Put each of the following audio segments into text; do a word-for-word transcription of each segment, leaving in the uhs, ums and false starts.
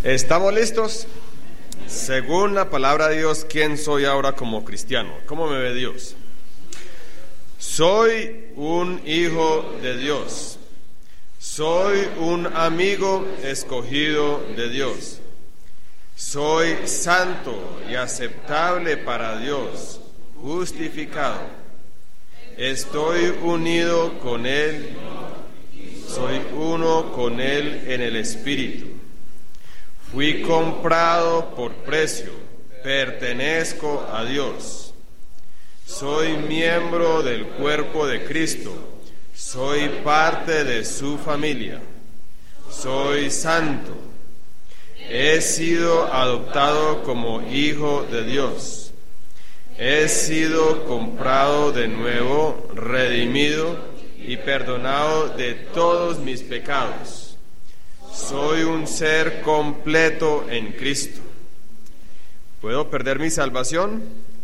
¿Estamos listos? Según la palabra de Dios, ¿quién soy ahora como cristiano? ¿Cómo me ve Dios? Soy un hijo de Dios. Soy un amigo escogido de Dios. Soy santo y aceptable para Dios, justificado. Estoy unido con Él. Soy uno con Él en el Espíritu. Fui comprado por precio, pertenezco a Dios. Soy miembro del cuerpo de Cristo, soy parte de su familia. Soy santo. He sido adoptado como hijo de Dios. He sido comprado de nuevo, redimido y perdonado de todos mis pecados. Soy un ser completo en Cristo. ¿Puedo perder mi salvación?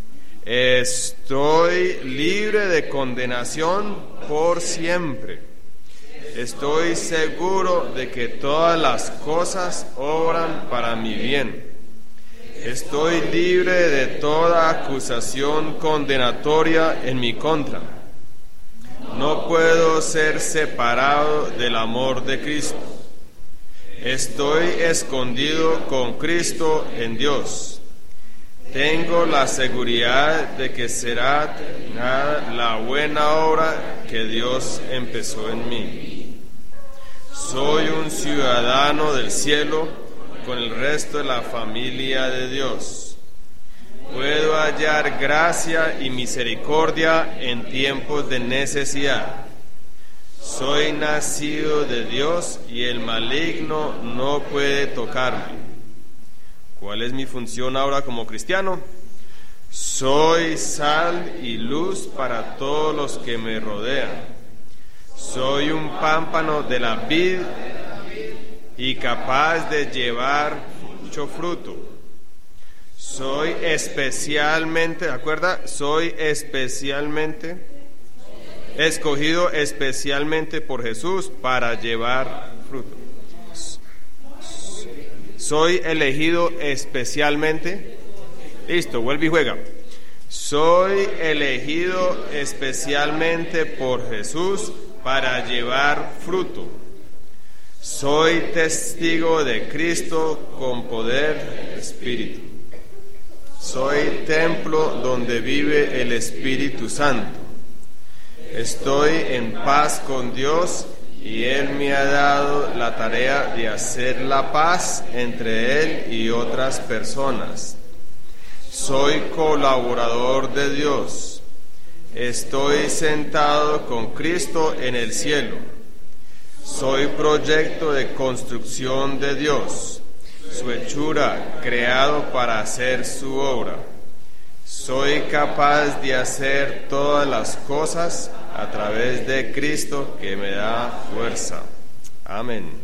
Estoy libre de condenación por siempre. Estoy seguro de que todas las cosas obran para mi bien. Estoy libre de toda acusación condenatoria en mi contra. No puedo ser separado del amor de Cristo. Estoy escondido con Cristo en Dios. Tengo la seguridad de que será terminada la buena obra que Dios empezó en mí. Soy un ciudadano del cielo con el resto de la familia de Dios. Puedo hallar gracia y misericordia en tiempos de necesidad. Soy nacido de Dios y el maligno no puede tocarme. ¿Cuál es mi función ahora como cristiano? Soy sal y luz para todos los que me rodean. Soy un pámpano de la vid y capaz de llevar mucho fruto. Soy especialmente, ¿de acuerdo? Soy especialmente escogido especialmente por Jesús para llevar fruto. Soy elegido especialmente. Listo, vuelve y juega. Soy elegido especialmente por Jesús para llevar fruto. Soy testigo de Cristo con poder del Espíritu. Soy templo donde vive el Espíritu Santo. Estoy en paz con Dios y Él me ha dado la tarea de hacer la paz entre Él y otras personas. Soy colaborador de Dios. Estoy sentado con Cristo en el cielo. Soy proyecto de construcción de Dios, su hechura, creado para hacer su obra. Soy capaz de hacer todas las cosas a través de Cristo que me da fuerza. Amén.